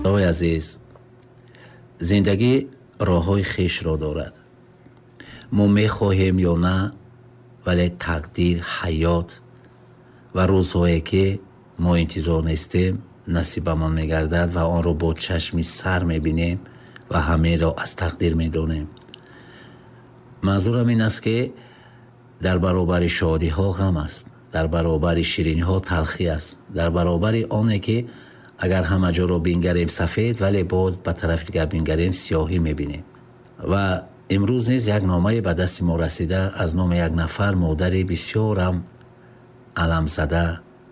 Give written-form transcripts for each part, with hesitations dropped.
ой азиз, зиндагӣ роҳҳои хешро дорад. мо мехоҳем ё на, вале тақдир, ҳаёт ва рӯзҳое ки мо интизор нестем насибамон мегардад ва онро бо чашми сар мебинем ва ҳамеро аз тақдир медонем. манзурам ин аст ки дар баробари шодиҳо ғам аст, дар баробари шириниҳо талхӣ аст, дар баробари оне ки агар ҳама ҷоро бингарем сафед, вале боз ба тарафи дигар бингарем сиёҳӣ мебинем. ва имрӯз низ як номае ба дасти мо расида аз номи як нафар модари бисёрам аламзада,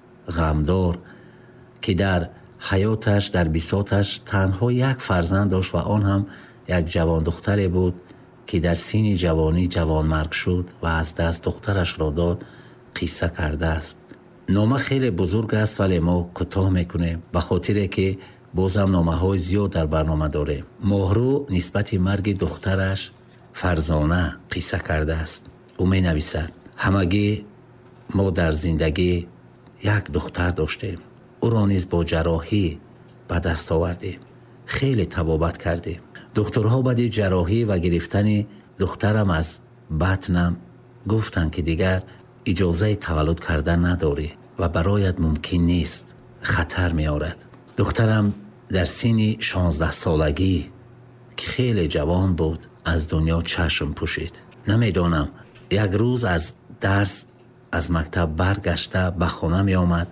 ғамдор, ки дар ҳаёташ, дар бисоташ танҳо як фарзанд дошт ва он ҳам як ҷавондухтаре буд, ки дар синни ҷавонӣ ҷавонмарг шуд ва аз даст духтарашро дод, қисса кардааст. нома хеле бузург аст, вале мо кӯтоҳ мекунем ба хотире ки бозам номаҳои зиёд дар барнома дорем. моҳрӯ нисбати марги духтараш Фарзона қисса кардааст. ӯ менависад: ҳамагӣ мо дар зиндагӣ як духтар доштем. ӯро низ бо ҷарроҳӣ ба даст овардем. хеле табобат кардем. духтурҳо баъди ҷарроҳӣ ва гирифтани духтарам аз батнам гуфтанд ки дигар иҷозаи таваллуд кардан надорӣ ва бароят мумкин нест, хатар меорад. духтарам дар синни 16-солагӣ ки хеле ҷавон буд, аз дунё чашм пӯшид. намедонам, як рӯз аз дарс аз мактаб баргашта ба хона меомад,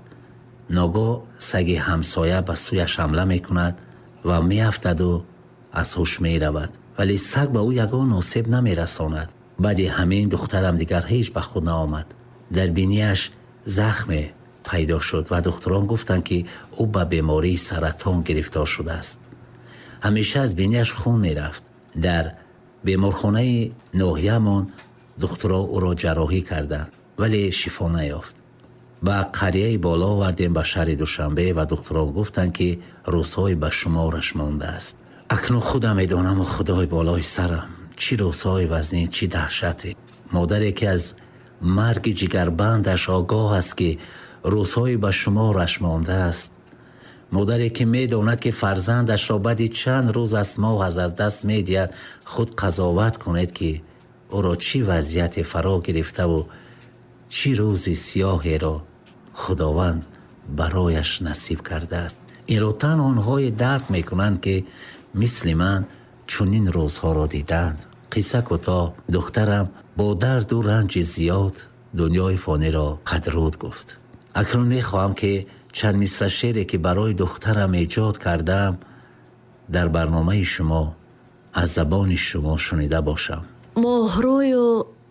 ногоҳ саги ҳамсоя ба сӯяш ҳамла мекунад ва меафтаду аз ҳуш меравад, вале саг ба ӯ ягон осеб намерасонад. баъди ҳамин духтарам дигар ҳеҷ ба худ наомад. дар бинияш захме пайдо шуд ва духтурон гуфтанд ки ӯ ба бемории саратон гирифтор шудааст. ҳамеша аз бинияш хун мерафт. дар беморхонаи ноҳиямон духтуро ӯро ҷарроҳӣ карданд, вале шифо наёфт. ба қарияи боло овардем ба шаҳри Душанбе ва духтурон гуфтанд ки рӯзҳои ба шумораш мондааст. акнун худам медонаму худои болои сарам, чӣ рӯзҳои вазнин, чӣ даҳшате. модаре ки аз марги ҷигарбандаш огоҳ аст ки рӯзҳои ба шумораш мондааст, модаре ки медонад ки фарзандашро баъди чанд рӯз аз моҳ аз даст медиҳад, худ қазоват кунед ки ӯро чӣ вазъияте фаро гирифтаву чӣ рӯзи сиёҳеро худованд барояш насиб кардааст. инро танҳо онҳое дарк мекунанд ки мисли ман чунин рӯзҳоро диданд. қисса кӯтоҳ: духтарам бо дарду ранҷи зиёд дунёи фониро қадруд гуфт. акнун мехоҳам ки чанд мисра шеъре ки барои духтарам эҷод кардам дар барномаи шумо аз забони шумо шунида бошам. моҳрӯю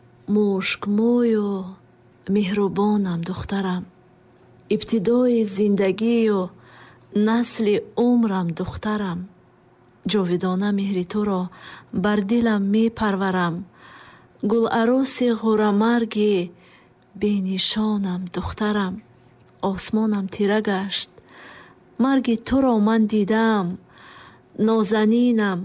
мушкмӯю меҳрубонам духтарам, ибтидои зиндагию насли умрам духтарам, ҷовидона меҳри туро бар дилам мепарварам, гуларуси ғурамарги бенишонам духтарам. осмонам тира гашт, марги туро ман дидам, нозанинам,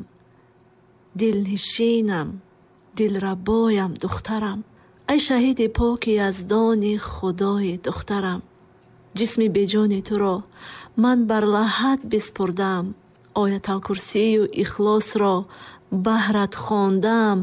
дилнишинам, дилрабоям духтарам. ай шаҳиди поки яздони худои духтарам, ҷисми беҷони туро ман бар лаҳад биспурдам, ояталкурсию ихлосро баҳрат хондам,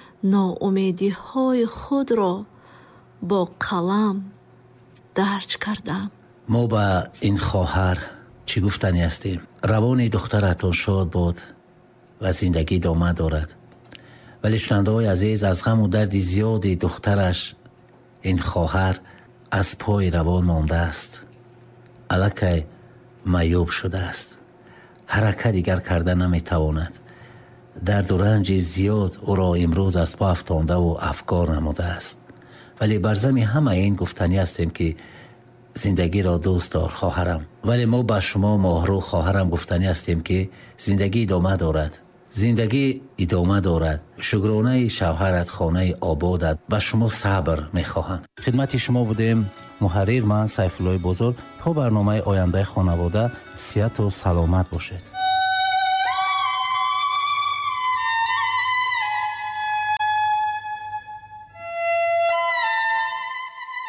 ноумедиҳои худро бо қалам дарҷ кардам. мо ба ин хоҳар чӣ гуфтанӣ ҳастем? равони духтаратон шод бод ва зиндагӣ дома дорад. вале шунавандаҳои азиз, аз ғаму дарди зиёди духтараш ин хоҳар аз пои равон мондааст. аллакай маъюб шудааст. ҳаракат дигар карда наметавонад. дарду ранҷи зиёд ӯро имрӯз аз по афтондаву афкор намудааст. вале бар зами ҳама ин гуфтанӣ ҳастем ки зиндагиро дӯст дор хоҳарам. вале мо ба шумо моҳрӯ хоҳарам гуфтанӣ ҳастем ки зиндагӣ идома дорад. зиндагӣ идома дорад. шукронаи шавҳарат, хонаи ободат. ба шумо сабр мехоҳам. хидмати шумо будем муҳаррир ман Сайфуллои Бузург. то барномаи ояндаи хонавода сиҳату саломат бошед.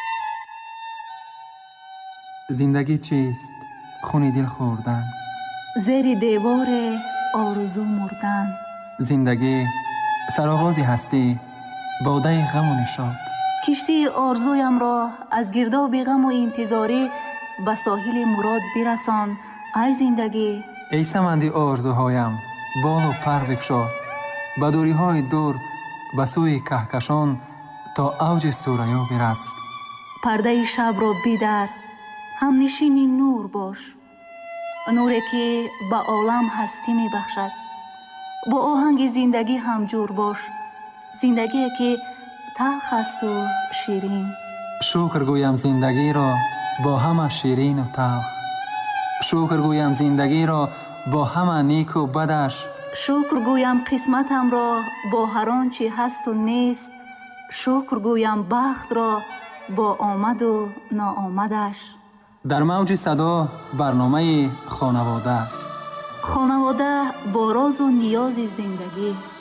زندگی چیست؟ خونی دل خوردن، зери девор орзу мурдан. зиндагӣ сароғози ҳастӣ, бодаи ғаму нишод. киштии орзуямро аз гирдоби ғаму интизорӣ ба соҳили мурод бирасон. ай зиндагӣ, ای سمندی آرزوهایم بال و پر بگشا، به دوری‌های دور به سوی کهکشان تا اوج ثریا برس. پرده شب را بیدر، همنشین نور باش، نوری که به عالم هستی می بخشد. با آهنگ زندگی همجور باش، زندگی که تلخ است و شیرین. شکر گویم زندگی را با همه شیرین و تلخ، شکر گویم زندگی را با همه نیک و بدش، شکر گویم قسمتم را با هر آنچه هست و نیست، شکر گویم بخت را با آمد و ناآمدش. در موج صدا برنامه خانواده. خانواده با راز و نیاز زندگی.